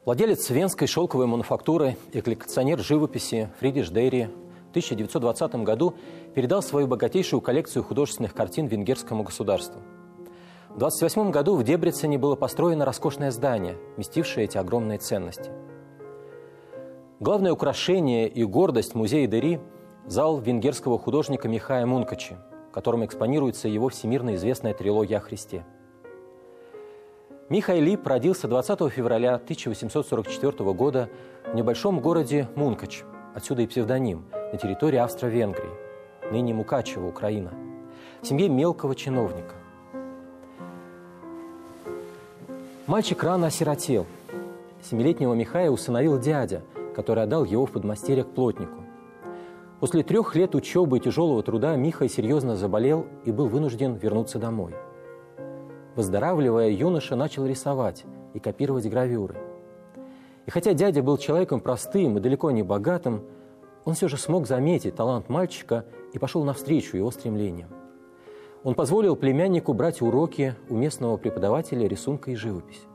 Владелец венской шелковой мануфактуры и коллекционер живописи Фридрих Дейри в 1920 году передал свою богатейшую коллекцию художественных картин венгерскому государству. В 1928 году в Дебрецене было построено роскошное здание, вместившее эти огромные ценности. Главное украшение и гордость музея Дейри – зал венгерского художника Михая Мункачи, в котором экспонируется его всемирно известная трилогия о Христе. Михай Лип родился 20 февраля 1844 года в небольшом городе Мункач, отсюда и псевдоним, на территории Австро-Венгрии, ныне Мукачево, Украина, в семье мелкого чиновника. Мальчик рано осиротел. 7-летнего Михая усыновил дядя, который отдал его в подмастерье к плотнику. После 3 лет учебы и тяжелого труда Михай серьезно заболел и был вынужден вернуться домой. Выздоравливая, юноша начал рисовать и копировать гравюры. И хотя дядя был человеком простым и далеко не богатым, он все же смог заметить талант мальчика и пошел навстречу его стремлениям. Он позволил племяннику брать уроки у местного преподавателя рисунка и живописи.